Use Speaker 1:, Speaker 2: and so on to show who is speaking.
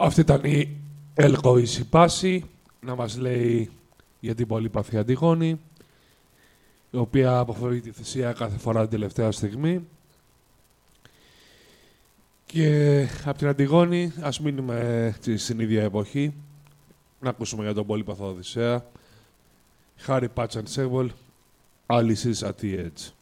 Speaker 1: Αυτή ήταν η Ελκοήση Πάση, να μας λέει για την πολύπαθη Αντιγόνη, η οποία αποφεύγει τη θυσία κάθε φορά την τελευταία στιγμή. Και από την Αντιγόνη, ας μείνουμε στην ίδια εποχή, να ακούσουμε για τον πολύπαθο Οδυσσέα. Harry Patch and Sewell, Alice is at the Edge.